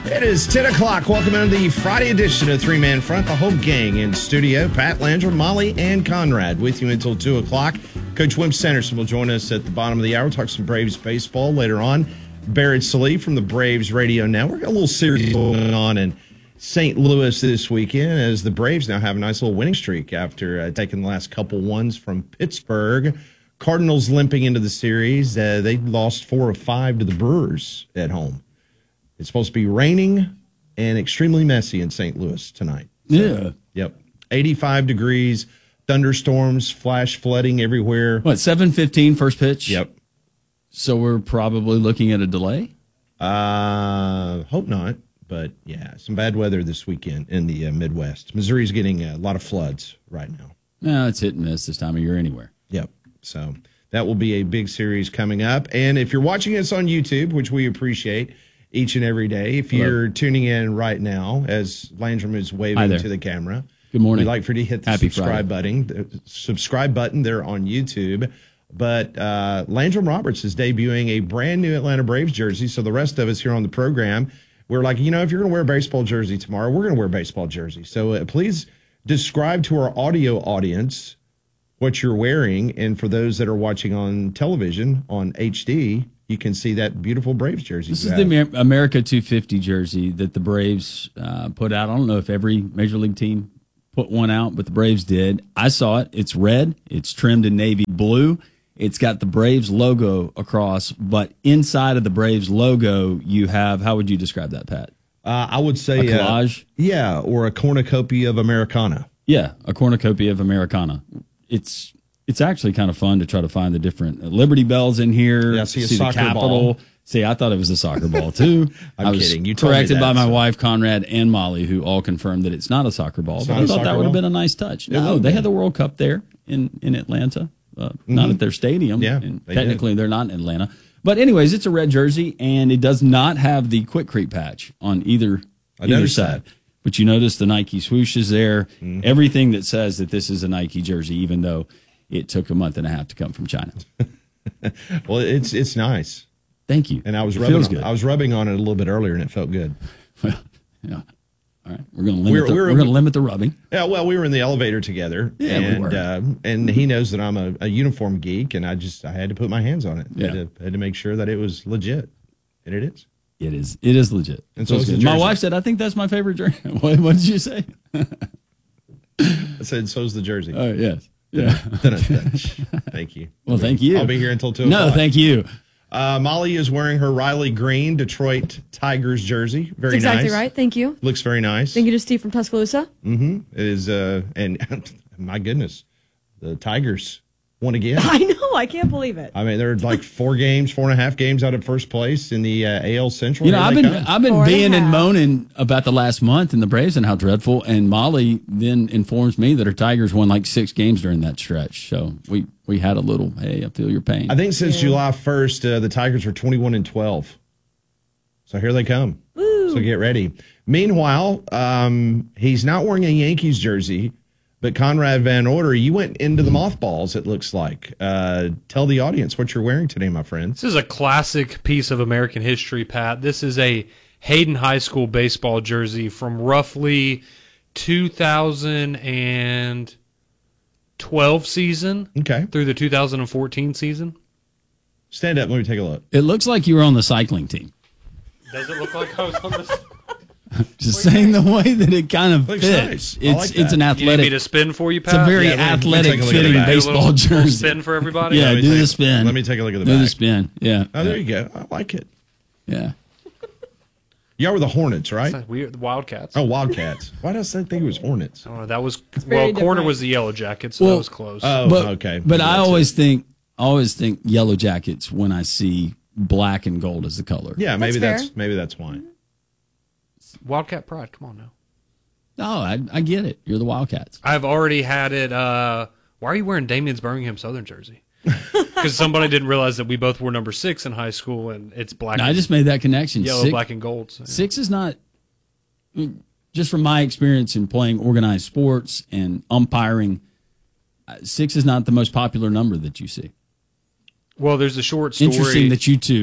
It is 10 o'clock. Welcome into the Friday edition of Three Man Front. The whole gang in studio. Pat Landry, Molly, and Conrad with you until 2 o'clock. Coach Wim Sanderson will join us at the bottom of the hour. We'll talk some Braves baseball later on. Barrett Sallee from the Braves Radio Network. A little series going on in St. Louis this weekend as the Braves now have a nice little winning streak after taking the last couple ones from Pittsburgh. Cardinals limping into the series. They lost 4 of 5 to the Brewers at home. It's supposed to be raining and extremely messy in St. Louis tonight. Yeah. Yep. 85 degrees, thunderstorms, flash flooding everywhere. What, 7:15 first pitch? Yep. So we're probably looking at a delay? Hope not. But, yeah, some bad weather this weekend in the Midwest. Missouri's getting a lot of floods right now. No, it's hit and miss this time of year anywhere. Yep. So that will be a big series coming up. And if you're watching us on YouTube, which we appreciate each and every day, if you're tuning in right now as Landrum is waving to the camera, good morning. We'd like for you to hit the subscribe button there on YouTube. But Landrum Roberts is debuting a brand new Atlanta Braves jersey. So the rest of us here on the program, we're like, if you're going to wear a baseball jersey tomorrow, we're going to wear a baseball jersey. So please describe to our audio audience what you're wearing. And for those that are watching on television on HD, you can see that beautiful Braves jersey. This is the America 250 jersey that the Braves put out. I don't know if every Major League team put one out, but the Braves did. I saw it. It's red. It's trimmed in navy blue. It's got the Braves logo across, but inside of the Braves logo, you have, how would you describe that, Pat? I would say a collage. Or a cornucopia of Americana. Yeah, a cornucopia of Americana. It's actually kind of fun to try to find the different Liberty Bells in here. Yeah, see the Capitol. See, I thought it was a soccer ball too. I'm kidding. You corrected told me that, by my wife, Conrad, and Molly, who all confirmed that it's not a soccer ball. But I thought that would have been a nice touch. No, they had the World Cup there in Atlanta, not at their stadium. Yeah, and technically they're not in Atlanta. But anyways, it's a red jersey, and it does not have the Quick Creep patch on either side. But you notice the Nike swoosh is there. Mm-hmm. Everything that says that this is a Nike jersey, even though it took a month and a half to come from China. Well, it's nice. Thank you. And I was rubbing on it a little bit earlier, and it felt good. Well, yeah. All right, we're going to limit the rubbing. Yeah, well, we were in the elevator together, and he knows that I'm a uniform geek, and I had to put my hands on it. Yeah. I had to make sure that it was legit, and it is. It is legit. And so my wife said, "I think that's my favorite jersey." What did you say? I said, "So's the jersey." Oh yes. Yeah. Thank you. Well, thank you. I'll be here until 2 o'clock. No, thank you. Molly is wearing her Riley Green Detroit Tigers jersey. Very That's exactly nice. Right. Thank you. Looks very nice. Thank you to Steve from Tuscaloosa. Mm-hmm. It is, and my goodness, the Tigers won again. I know. I can't believe it. I mean, they're like 4.5 games out of first place in the AL Central. I've been being and moaning about the last month and the Braves and how dreadful. And Molly then informs me that her Tigers won like 6 games during that stretch. So we had a little, hey, I feel your pain. I think since July 1st, the Tigers are 21-12. So here they come. Woo. So get ready. Meanwhile, he's not wearing a Yankees jersey. But Conrad Van Order, you went into the mothballs, it looks like. Tell the audience what you're wearing today, my friend. This is a classic piece of American history, Pat. This is a Hayden High School baseball jersey from roughly 2012 season through the 2014 season. Stand up. Let me take a look. It looks like you were on the cycling team. Does it look like I was on this? Just saying the way that it kind of looks fits. Nice. It's an athletic. You need me to spin for you, Pat? It's a very athletic fitting baseball jersey. Spin for everybody? Yeah, do the spin. Let me take a look at the back. Do the spin, yeah. Oh, there you go. I like it. Yeah. Y'all were the Hornets, right? The Wildcats. Oh, Wildcats. Why did I think it was Hornets? I don't know. That was, Corner different. Was the Yellow Jackets, so that was close. Oh, okay. But I always think Yellow Jackets when I see black and gold as the color. Yeah, maybe that's why. Wildcat pride. Come on now. No, I get it. You're the Wildcats. I've already had it. Why are you wearing Damien's Birmingham Southern jersey? Because somebody didn't realize that we both were number 6 in high school, and it's black. No, I just made that connection. Yellow, black, and gold. So, yeah. 6 is not, just from my experience in playing organized sports and umpiring, 6 is not the most popular number that you see. Well, there's a short story. Interesting that you two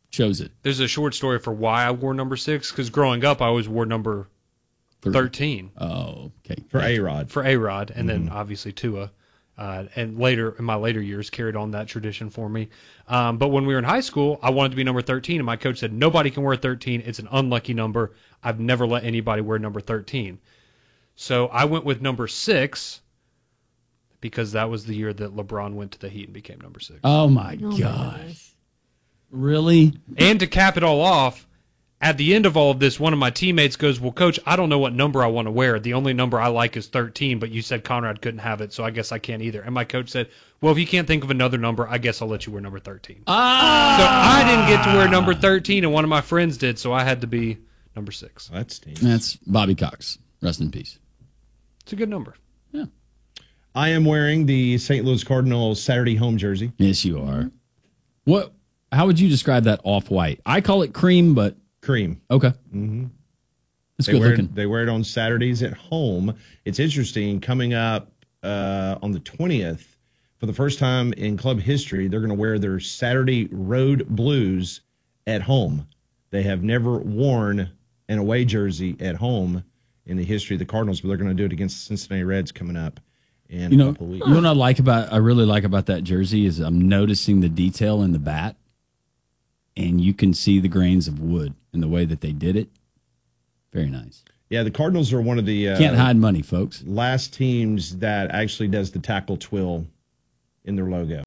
shows it. There's a short story for why I wore number 6, because growing up, I always wore number 13 Oh, okay. For A-Rod. for A-Rod, and then obviously Tua. And later, in my later years, carried on that tradition for me. But when we were in high school, I wanted to be number 13, and my coach said, nobody can wear 13. It's an unlucky number. I've never let anybody wear number 13. So I went with number 6 because that was the year that LeBron went to the Heat and became number 6. Oh, my Oh, my gosh. goodness. Really? And to cap it all off, at the end of all of this, one of my teammates goes, well, Coach, I don't know what number I want to wear. The only number I like is 13, but you said Conrad couldn't have it, so I guess I can't either. And my coach said, well, if you can't think of another number, I guess I'll let you wear number 13. So I didn't get to wear number 13, and one of my friends did, so I had to be number 6. That stinks. That's Bobby Cox. Rest in peace. It's a good number. Yeah. I am wearing the St. Louis Cardinals Saturday home jersey. Yes, you are. What? How would you describe that off-white? I call it cream, but Cream. okay. Mm-hmm. It's They good wear, looking. they wear it on Saturdays at home. It's interesting. Coming up on the 20th, for the first time in club history, they're going to wear their Saturday road blues at home. They have never worn an away jersey at home in the history of the Cardinals, but they're going to do it against the Cincinnati Reds coming up in a couple of weeks. You know what I really like about that jersey is I'm noticing the detail in the bat, and you can see the grains of wood in the way that they did it. Very nice. Yeah, the Cardinals are one of the Can't hide money, folks. last teams that actually does the tackle twill in their logo.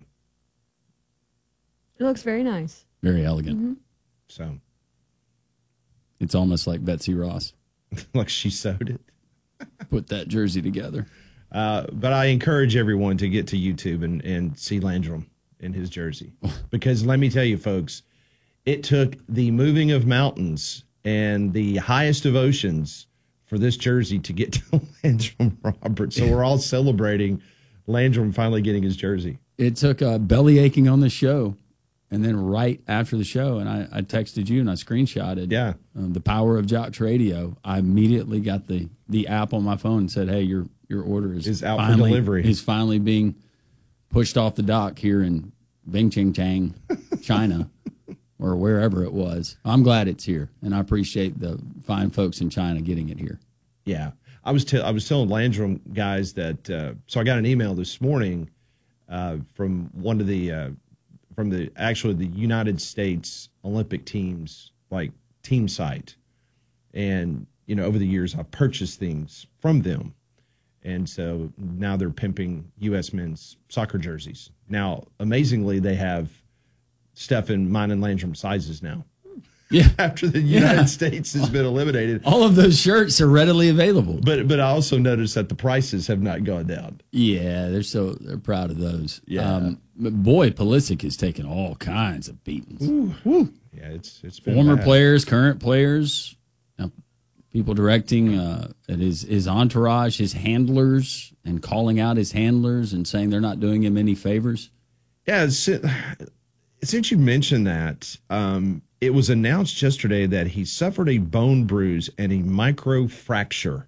It looks very nice. Very elegant. So, It's almost like Betsy Ross like she sewed it. put that jersey together. But I encourage everyone to get to YouTube and see Landrum in his jersey. Because let me tell you, folks, it took the moving of mountains and the highest of oceans for this jersey to get to Landrum Roberts. So we're all celebrating Landrum finally getting his jersey. It took belly aching on the show, and then right after the show, and I texted you and I screenshotted the power of Jocks Radio. I immediately got the app on my phone and said, hey, your order is out for delivery. Is finally being pushed off the dock here in Bingcheng, China, or wherever it was. I'm glad it's here, and I appreciate the fine folks in China getting it here. Yeah. I was telling Landrum guys that so I got an email this morning from one of the from the United States Olympic teams, like team site. And, you know, over the years I've purchased things from them. And so now they're pimping U.S. men's soccer jerseys. Now, amazingly, they have stuff in mine and Landrum sizes now. Yeah. After the United States has been eliminated. All of those shirts are readily available. But I also noticed that the prices have not gone down. Yeah, they're proud of those. Yeah. But boy, Pulisic has taken all kinds of beatings. Ooh. Yeah, it's been Former bad. players, current players, people directing at his entourage, his handlers, and calling out his handlers and saying they're not doing him any favors. Yeah, since you mentioned that, it was announced yesterday that he suffered a bone bruise and a microfracture.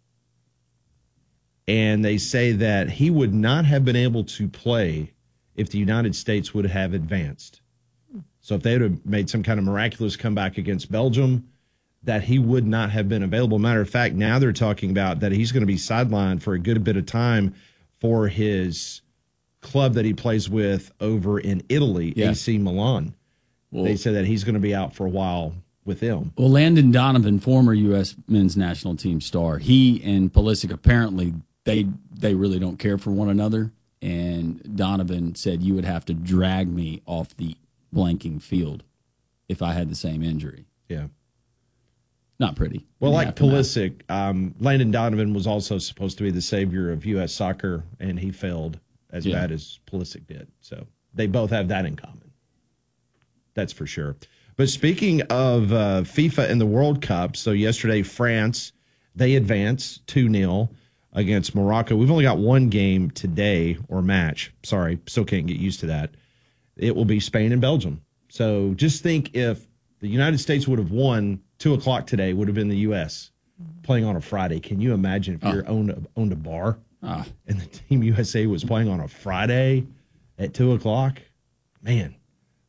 And they say that he would not have been able to play if the United States would have advanced. So if they would have made some kind of miraculous comeback against Belgium, that he would not have been available. Matter of fact, now they're talking about that he's going to be sidelined for a good bit of time for his club that he plays with over in Italy, AC Milan. Well, they said that he's going to be out for a while with them. Well, Landon Donovan, former U.S. men's national team star, he and Pulisic apparently they really don't care for one another. And Donovan said, you would have to drag me off the blanking field if I had the same injury. Yeah. Not pretty. Well, like Pulisic, Landon Donovan was also supposed to be the savior of U.S. soccer, and he failed as bad as Pulisic did. So they both have that in common. That's for sure. But speaking of FIFA and the World Cup, so yesterday France, they advanced 2-0 against Morocco. We've only got one game today, or match. Sorry, still can't get used to that. It will be Spain and Belgium. So just think if the United States would have won 2 o'clock today, would have been the U.S. playing on a Friday. Can you imagine if you owned a bar and the Team USA was playing on a Friday at 2 o'clock? Man,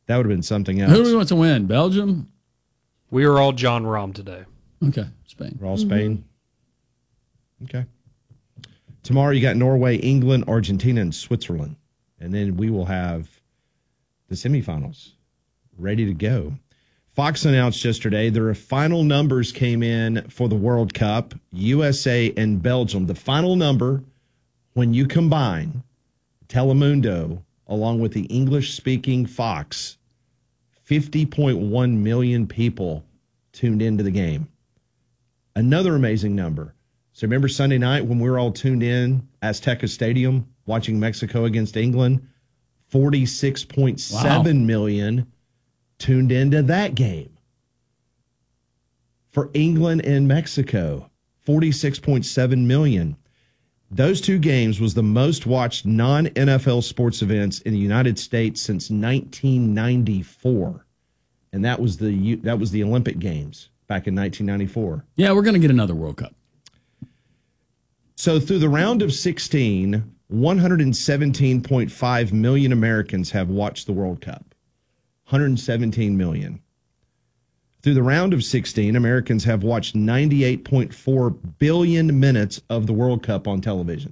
That would have been something else. Who do we want to win? Belgium? We are all John Rahm today. Okay, Spain. We're all Spain. Okay. Tomorrow you got Norway, England, Argentina, and Switzerland. And then we will have the semifinals ready to go. Fox announced yesterday their final numbers came in for the World Cup, USA and Belgium. The final number, when you combine Telemundo along with the English-speaking Fox, 50.1 million people tuned into the game. Another amazing number. So remember Sunday night when we were all tuned in, Azteca Stadium, watching Mexico against England? 46.7 million tuned into that game. For England and Mexico, 46.7 million. Those two games was the most watched non-NFL sports events in the United States since 1994. And that was the Olympic Games back in 1994. Yeah, we're going to get another World Cup. So through the round of 16, 117.5 million Americans have watched the World Cup. 117 million. Through the round of 16, Americans have watched 98.4 billion minutes of the World Cup on television.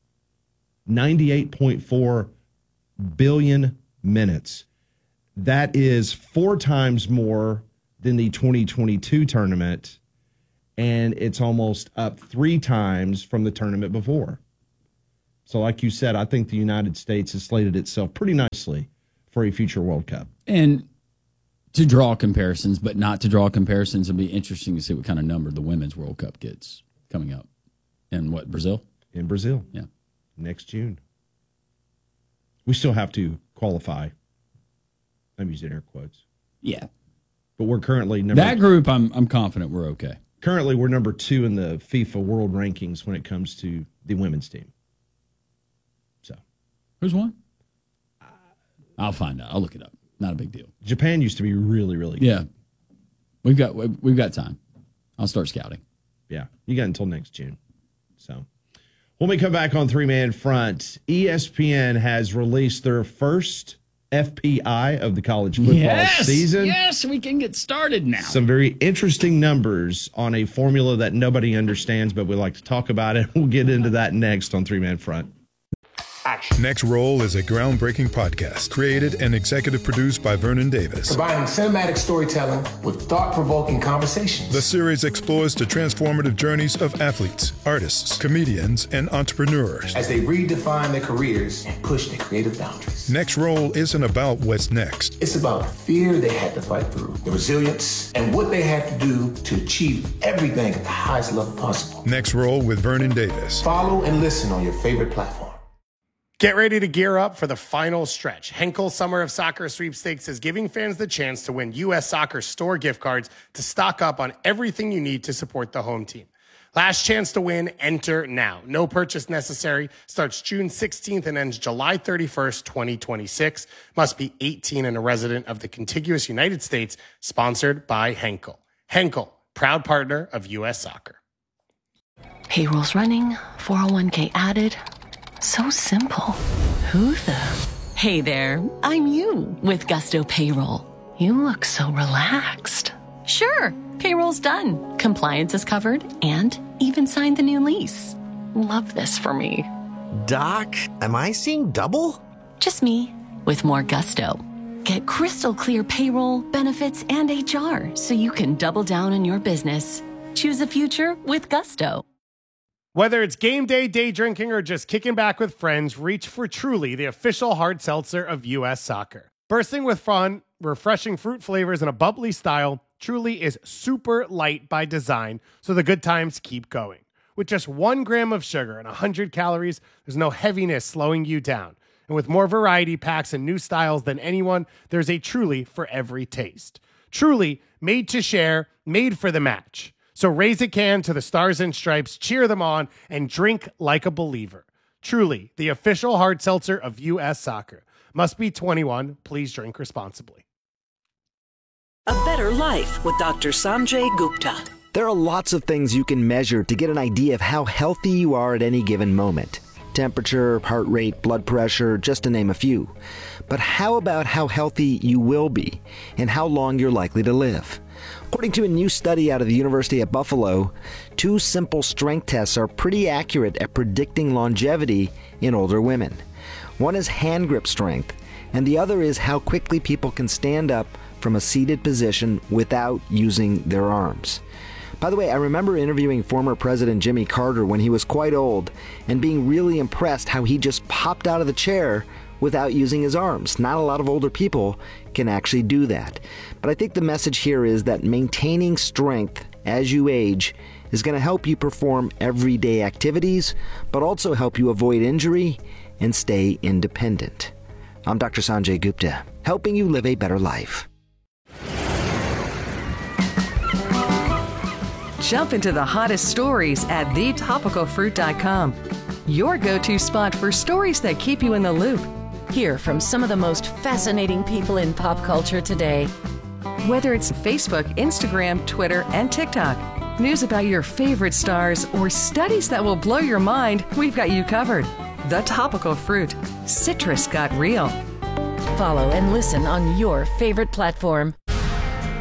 98.4 billion minutes. That is 4 times more than the 2022 tournament, and it's almost up 3 times from the tournament before. So like you said, I think the United States has slated itself pretty nicely for a future World Cup. And to draw comparisons, but not to draw comparisons, it'll be interesting to see what kind of number the Women's World Cup gets coming up. In what, Brazil? In Brazil. Yeah. Next June. We still have to qualify. I'm using air quotes. Yeah. But we're currently that group, I'm confident we're okay. Currently, we're number 2 in the FIFA World Rankings when it comes to the women's team. So, who's won? I'll find out. I'll look it up. Not a big deal. Japan used to be really, really good. Yeah, we've got time. I'll start scouting. Yeah, you got until next June. So, when we come back on Three Man Front, ESPN has released their first FPI of the college football season. Yes, we can get started now. Some very interesting numbers on a formula that nobody understands, but we like to talk about it. We'll get into that next on Three Man Front. Next Roll is a groundbreaking podcast created and executive produced by Vernon Davis. Combining cinematic storytelling with thought-provoking conversations. The series explores the transformative journeys of athletes, artists, comedians, and entrepreneurs as they redefine their careers and push their creative boundaries. Next Roll isn't about what's next. It's about the fear they had to fight through, the resilience, and what they had to do to achieve everything at the highest level possible. Next Roll with Vernon Davis. Follow and listen on your favorite platform. Get ready to gear up for the final stretch. Henkel Summer of Soccer Sweepstakes is giving fans the chance to win U.S. Soccer store gift cards to stock up on everything you need to support the home team. Last chance to win, enter now. No purchase necessary. Starts June 16th and ends July 31st, 2026. Must be 18 and a resident of the contiguous United States. Sponsored by Henkel. Henkel, proud partner of U.S. Soccer. Payroll's running, 401k added. So simple. Who the? Hey there, I'm you with Gusto Payroll. You look so relaxed. Sure, payroll's done. Compliance is covered and even signed the new lease. Love this for me. Doc, am I seeing double? Just me with more Gusto. Get crystal clear payroll, benefits, and HR so you can double down on your business. Choose a future with Gusto. Whether it's game day, day drinking, or just kicking back with friends, reach for Truly, the official hard seltzer of U.S. Soccer. Bursting with fun, refreshing fruit flavors, and a bubbly style, Truly is super light by design, so the good times keep going. With just 1 gram of sugar and 100 calories, there's no heaviness slowing you down. And with more variety packs and new styles than anyone, there's a Truly for every taste. Truly, made to share, made for the match. So raise a can to the Stars and Stripes, cheer them on, and drink like a believer. Truly, the official hard seltzer of U.S. Soccer. Must be 21. Please drink responsibly. A better life with Dr. Sanjay Gupta. There are lots of things you can measure to get an idea of how healthy you are at any given moment. temperature, heart rate, blood pressure, just to name a few. But how about how healthy you will be and how long you're likely to live? According to a new study out of the University at Buffalo, 2 simple strength tests are pretty accurate at predicting longevity in older women. One is hand grip strength, and the other is how quickly people can stand up from a seated position without using their arms. By the way, I remember interviewing former President Jimmy Carter when he was quite old and being really impressed how he just popped out of the chair without using his arms. Not a lot of older people can actually do that. But I think the message here is that maintaining strength as you age is going to help you perform everyday activities, but also help you avoid injury and stay independent. I'm Dr. Sanjay Gupta, helping you live a better life. Jump into the hottest stories at thetopicalfruit.com. Your go-to spot for stories that keep you in the loop. Hear from some of the most fascinating people in pop culture today. Whether it's Facebook, Instagram, Twitter, and TikTok, news about your favorite stars, or studies that will blow your mind, we've got you covered. The Topical Fruit. Citrus got real. Follow and listen on your favorite platform.